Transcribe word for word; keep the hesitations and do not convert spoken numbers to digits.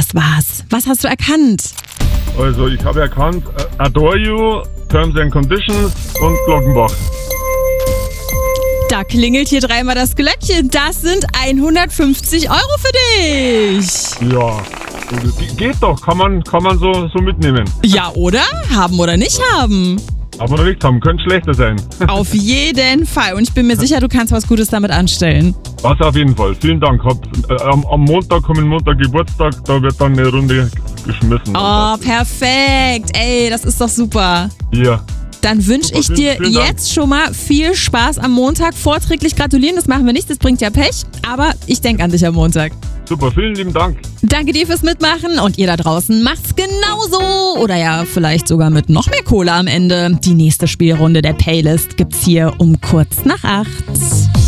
Was war's? Was hast du erkannt? Also ich habe erkannt, äh, Adore You, Terms and Conditions und Glockenbach. Da klingelt hier dreimal das Glöckchen. Das sind hundertfünfzig Euro für dich. Ja, Ge- geht doch, kann man, kann man so, so mitnehmen. Ja, oder? Haben oder nicht haben? Aber noch nichts haben, könnte schlechter sein. Auf jeden Fall. Und ich bin mir sicher, du kannst was Gutes damit anstellen. Was auf jeden Fall. Vielen Dank. Hab, äh, am, am Montag, kommenden Montag Geburtstag, da wird dann eine Runde geschmissen. Oh, perfekt. Ey, das ist doch super. Ja. Dann wünsche Super, ich vielen- dir vielen Dank. jetzt schon mal viel Spaß am Montag. Vorträglich gratulieren, das machen wir nicht, das bringt ja Pech. Aber ich denke an dich am Montag. Super, vielen lieben Dank. Danke dir fürs Mitmachen und ihr da draußen macht's genauso. Oder ja, vielleicht sogar mit noch mehr Kohle am Ende. Die nächste Spielrunde der Playlist gibt's hier um kurz nach acht.